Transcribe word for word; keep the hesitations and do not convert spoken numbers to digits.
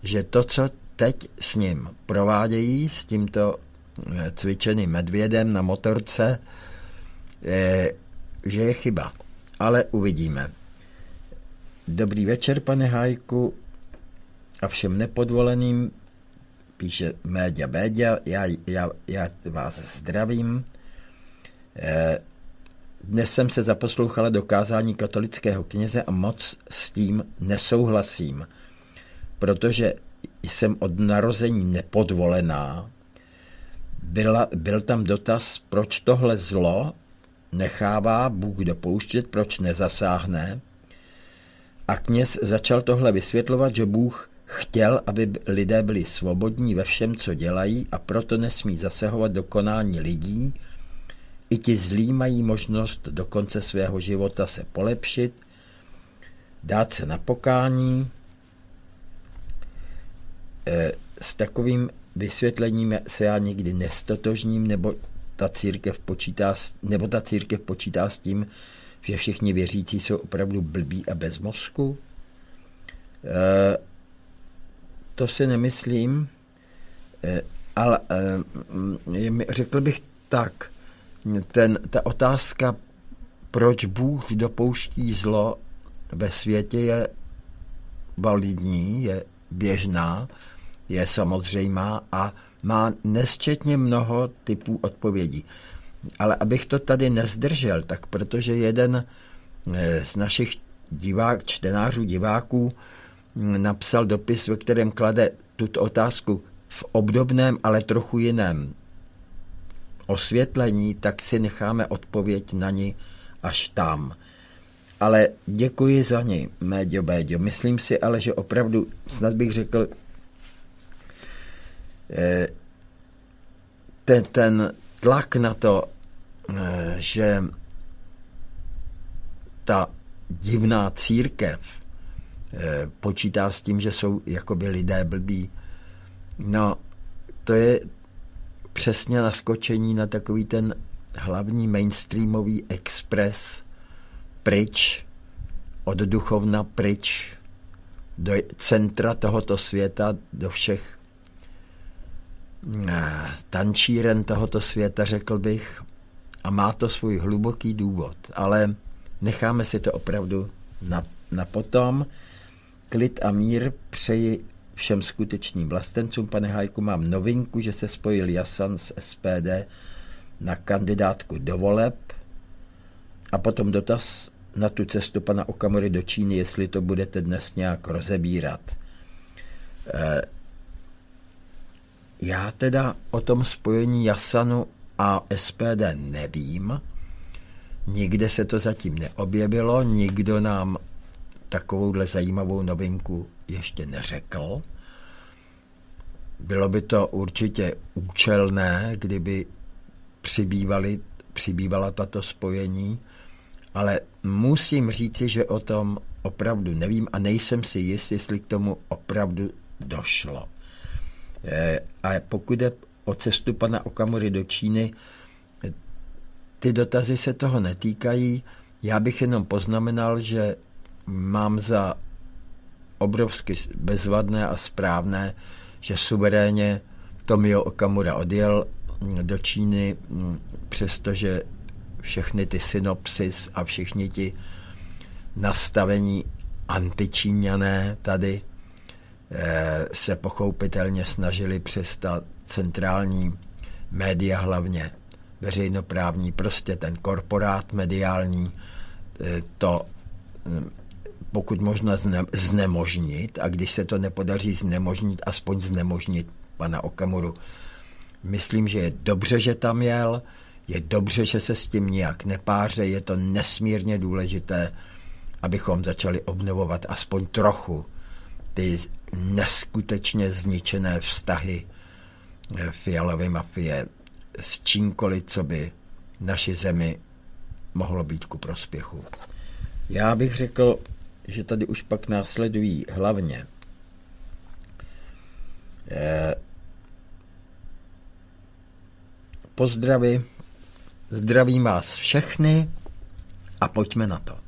že to, co teď s ním provádějí, s tímto cvičeným medvědem na motorce, je, že je chyba. Ale uvidíme. Dobrý večer, pane Hájku, a všem nepodvoleným, píše Méďa Béďa, já, já, já vás zdravím. Dnes jsem se zaposlouchala do kázání katolického kněze a moc s tím nesouhlasím, protože jsem od narození nepodvolená. Byla, byl tam dotaz, proč tohle zlo nechává Bůh dopouštět, proč nezasáhne. A kněz začal tohle vysvětlovat, že Bůh chtěl, aby lidé byli svobodní ve všem, co dělají, a proto nesmí zasahovat do konání lidí. I ti zlí mají možnost do konce svého života se polepšit, dát se na pokání. E, s takovým vysvětlením se já nikdy nestotožním, nebo ta církev počítá, nebo ta církev počítá s tím, že všichni věřící jsou opravdu blbí a bez mozku. E, to si nemyslím, e, ale e, řekl bych tak, ten, ta otázka, proč Bůh dopouští zlo ve světě, je validní, je běžná, je samozřejmá a má nesčetně mnoho typů odpovědí. Ale abych to tady nezdržel, tak protože jeden z našich divák, čtenářů, diváků napsal dopis, ve kterém klade tuto otázku v obdobném, ale trochu jiném osvětlení, tak si necháme odpověď na ní až tam. Ale děkuji za ní, Méďo Béďo. Myslím si ale, že opravdu, snad bych řekl, ten, ten tlak na to, že ta divná církev počítá s tím, že jsou jakoby lidé blbí, no to je přesně naskočení na takový ten hlavní mainstreamový expres pryč od duchovna, pryč do centra tohoto světa, do všech tančíren tohoto světa, řekl bych, a má to svůj hluboký důvod, ale necháme si to opravdu na, na potom. Klid a mír přeji všem skutečným vlastencům. Pane Hájku, mám novinku, že se spojil Jasan z S P D na kandidátku do voleb, a potom dotaz na tu cestu pana Okamury do Číny, jestli to budete dnes nějak rozebírat. E, já teda o tom spojení Jasanu a S P D nevím. Nikde se to zatím neobjevilo, nikdo nám takovouhle zajímavou novinku ještě neřekl. Bylo by to určitě účelné, kdyby přibývaly, přibývala tato spojení, ale musím říci, že o tom opravdu nevím a nejsem si jist, jestli k tomu opravdu došlo. E, a pokud je o cestu pana Okamury do Číny, ty dotazy se toho netýkají. Já bych jenom poznamenal, že mám za obrovsky bezvadné a správné, že suverénně Tomio Okamura odjel do Číny, přestože všechny ty synopsis a všichni ti nastavení antičíňané tady eh, se pochopitelně snažili přes ta centrální média, hlavně veřejnoprávní, prostě ten korporát mediální, eh, to pokud možno zne, znemožnit, a když se to nepodaří znemožnit, aspoň znemožnit pana Okamuru. Myslím, že je dobře, že tam jel, je dobře, že se s tím nijak nepáře, je to nesmírně důležité, abychom začali obnovovat aspoň trochu ty neskutečně zničené vztahy Fialovy mafie s čímkoliv, co by naši zemi mohlo být ku prospěchu. Já bych řekl, že tady už pak následují hlavně eh, pozdravy, zdravím vás všechny a pojďme na to.